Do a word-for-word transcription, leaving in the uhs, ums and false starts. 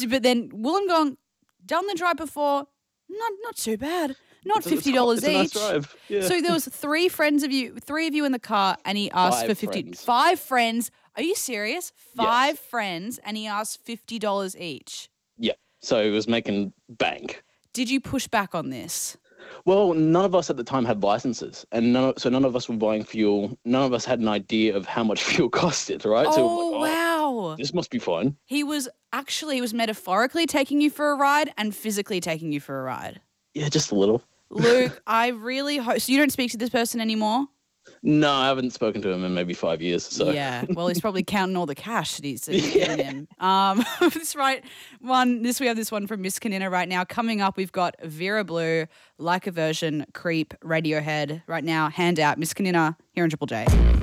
but then Wollongong, done the drive before, not not too bad. Not It's a- fifty dollars it's a nice each. drive, yeah. So there was three friends of you, three of you in the car, and he asked Five for fifty. friends. Five friends. Are you serious? Five Yes. friends, and he asked fifty dollars each. Yeah. So it was making bank. Did you push back on this? Well, none of us at the time had licenses, and none of, so none of us were buying fuel. None of us had an idea of how much fuel costed, right? so Oh, we're like, wow. this must be fine. He was actually, he was metaphorically taking you for a ride and physically taking you for a ride. Yeah, just a little. Luke, I really hope, so you don't speak to this person anymore? No, I haven't spoken to him in maybe five years. So Yeah, well, he's probably counting all the cash that he's, that he's giving him. Um, this right one. This we have this one from Miss Canina right now. Coming up, we've got Vera Blue, Like a Version, Creep, Radiohead. Right now, hand out Miss Canina here on Triple J.